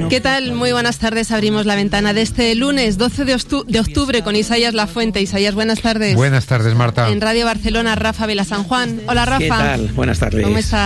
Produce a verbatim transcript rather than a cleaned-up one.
¿Qué tal? Muy buenas tardes. Abrimos la ventana de este lunes doce de octubre con Isaías Lafuente. Isaías, buenas tardes. Buenas tardes, Marta. En Radio Barcelona, Rafa Vila San Juan. Hola, Rafa. ¿Qué tal? Buenas tardes. ¿Cómo estás?